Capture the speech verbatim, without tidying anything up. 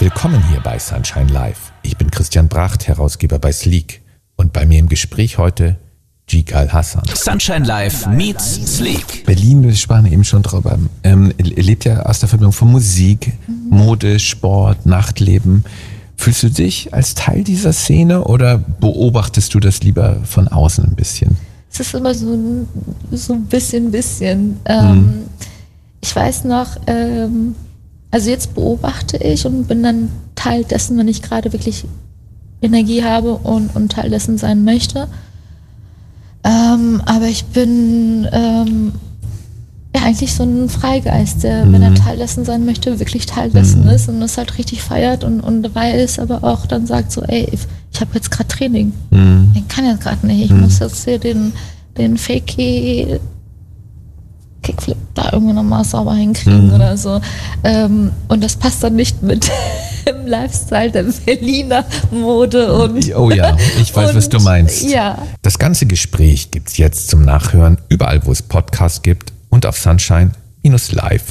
Willkommen hier bei Sunshine Live. Ich bin Christian Bracht, Herausgeber bei Sleek. Und bei mir im Gespräch heute Jigal Hassan. Sunshine Live meets Sleek. Berlin, wir sprachen eben schon drüber, ähm, lebt ja aus der Verbindung von Musik, mhm. Mode, Sport, Nachtleben. Fühlst du dich als Teil dieser Szene oder beobachtest du das lieber von außen ein bisschen? Es ist immer so ein, so ein bisschen, bisschen. Ähm, mhm. Ich weiß noch, ähm, also jetzt beobachte ich und bin dann Teil dessen, wenn ich gerade wirklich Energie habe und, und Teil dessen sein möchte. Ähm, aber ich bin ähm, ja eigentlich so ein Freigeist, der, mhm. wenn er Teil dessen sein möchte, wirklich Teil dessen mhm. ist und das halt richtig feiert und, und dabei ist, aber auch dann sagt so, ey, ich habe jetzt gerade Training. Mhm. Ich kann jetzt gerade nicht. Ich mhm. muss jetzt hier den, den Fakey Kickflip da irgendwie nochmal sauber hinkriegen mhm. oder so. Ähm, und das passt dann nicht mit dem Lifestyle der Berliner Mode und oh ja, ich weiß, und, was du meinst. Ja. Das ganze Gespräch gibt's jetzt zum Nachhören überall, wo es Podcasts gibt und auf Sunshine Live.